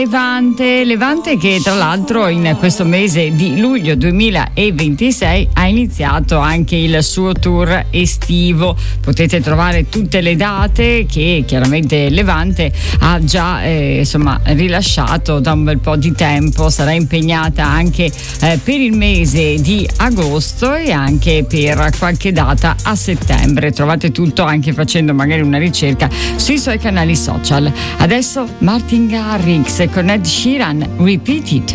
Levante che tra l'altro in questo mese di luglio 2026 ha iniziato anche il suo tour estivo. Potete trovare tutte le date che chiaramente Levante ha già rilasciato da un bel po' di tempo. Sarà impegnata anche per il mese di agosto e anche per qualche data a settembre. Trovate tutto anche facendo magari una ricerca sui suoi canali social. Adesso Martin Garrix con Ed Sheeran, Repeat It.